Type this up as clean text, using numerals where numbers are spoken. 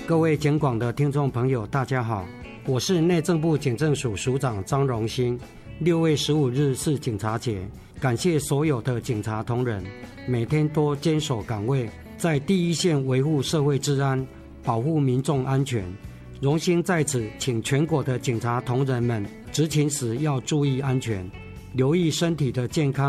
各位警广的听众朋友大家好，我是内政部警政署署长张荣兴。6月15日是警察节，感谢所有的警察同仁每天都坚守岗位，在第一线维护社会治安，保护民众安全。荣兴在此请全国的警察同仁们执勤时要注意安全，留意身体的健康